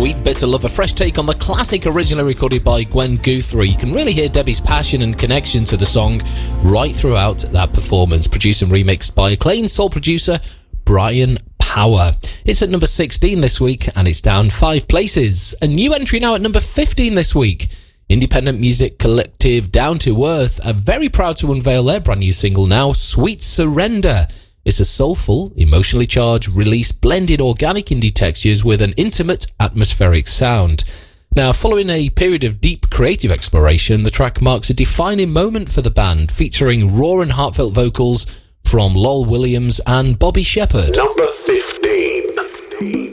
Sweet Bitter Love, a fresh take on the classic originally recorded by Gwen Guthrie. You can really hear Debbie's passion and connection to the song right throughout that performance, produced and remixed by acclaimed soul producer Brian Power. It's at number 16 this week, and it's down 5 places. A new entry now at number 15 this week. Independent music collective Down to Earth are very proud to unveil their brand new single now, Sweet Surrender. It's a soulful, emotionally charged release, blending organic indie textures with an intimate, atmospheric sound. Now, following a period of deep creative exploration, the track marks a defining moment for the band, featuring raw and heartfelt vocals from Lowell Williams and Bobby Shepherd. Number 15.